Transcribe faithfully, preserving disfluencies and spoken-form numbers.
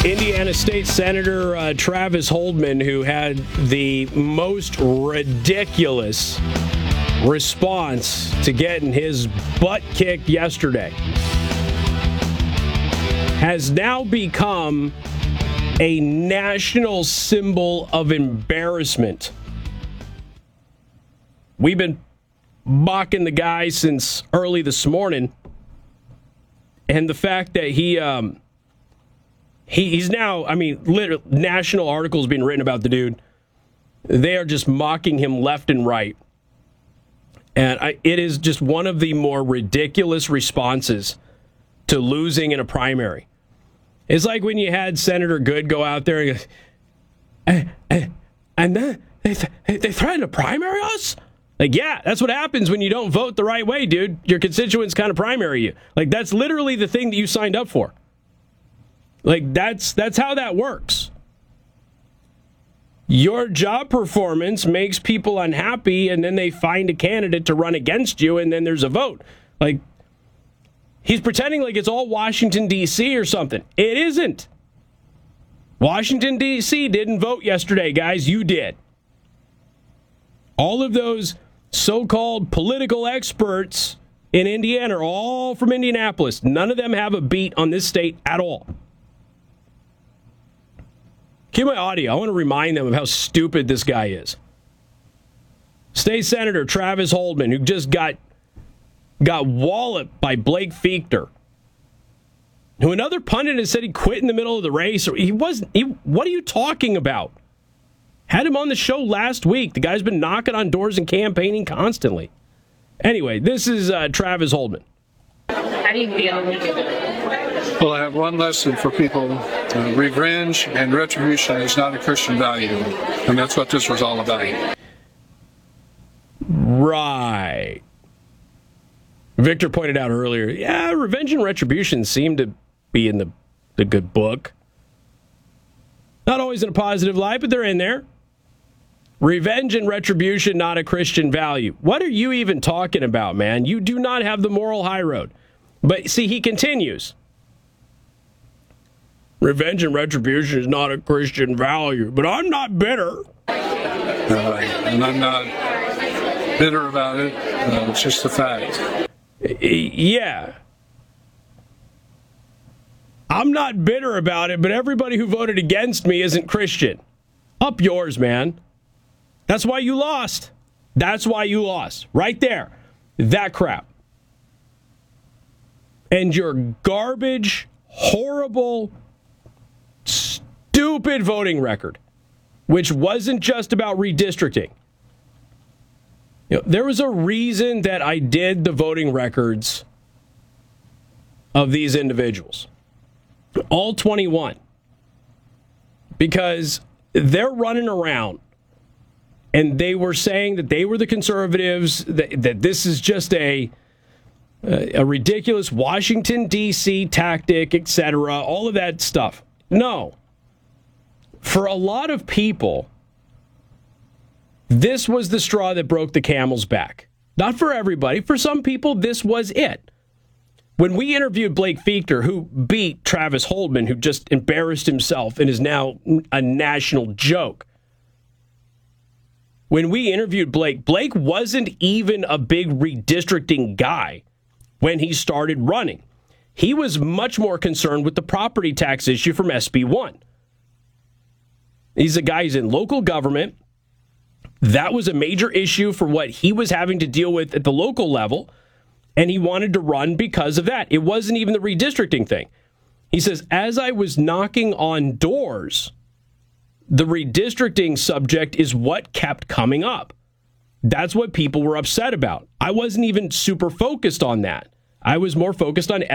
Indiana State Senator uh, Travis Holdman, who had the most ridiculous response to getting his butt kicked yesterday, has now become a national symbol of embarrassment. We've been mocking the guy since early this morning, and the fact that he um, he he's now, I mean, literally, national articles being written about the dude. They are just mocking him left and right. And I, it is just one of the more ridiculous responses to losing in a primary. It's like when you had Senator Good go out there and go, eh, eh, and then they, th- they threatened to primary us? Like, yeah, that's what happens when you don't vote the right way, dude. Your constituents kind of primary you. Like, that's literally the thing that you signed up for. Like, that's that's how that works. Your job performance makes people unhappy, and then they find a candidate to run against you, and then there's a vote. Like, he's pretending like it's all Washington, D C or something. It isn't. Washington, D C didn't vote yesterday, guys. You did. All of those so-called political experts in Indiana are all from Indianapolis. None of them have a beat on this state at all. Cue my audio. I want to remind them of how stupid this guy is. State Senator Travis Holdman, who just got got walloped by Blake Fichtner, who another pundit has said he quit in the middle of the race. He wasn't. He, what are you talking about? Had him on the show last week. The guy's been knocking on doors and campaigning constantly. Anyway, this is uh, Travis Holdman. How do you feel? Well, I have one lesson for people. Uh, revenge and retribution is not a Christian value. And that's what this was all about. Right. Victor pointed out earlier, yeah, revenge and retribution seem to be in the, the good book. Not always in a positive light, but they're in there. Revenge and retribution, not a Christian value. What are you even talking about, man? You do not have the moral high road. But see, he continues. Revenge and retribution is not a Christian value, but I'm not bitter. Uh, and I'm not bitter about it. Uh, it's just a fact. Yeah. I'm not bitter about it, but everybody who voted against me isn't Christian. Up yours, man. That's why you lost. That's why you lost. Right there. That crap. And your garbage, horrible, stupid voting record, which wasn't just about redistricting. You know, there was a reason that I did the voting records of these individuals. All twenty-one. Because they're running around and they were saying that they were the conservatives, that, that this is just a, a ridiculous Washington, D C tactic, et cetera, all of that stuff. No. For a lot of people, this was the straw that broke the camel's back. Not for everybody. For some people, this was it. When we interviewed Blake Fichtner, who beat Travis Holdman, who just embarrassed himself and is now a national joke. When we interviewed Blake, Blake wasn't even a big redistricting guy when he started running. He was much more concerned with the property tax issue from S B one. He's a guy who's in local government. That was a major issue for what he was having to deal with at the local level. And he wanted to run because of that. It wasn't even the redistricting thing. He says, as I was knocking on doors, the redistricting subject is what kept coming up. That's what people were upset about. I wasn't even super focused on that. I was more focused on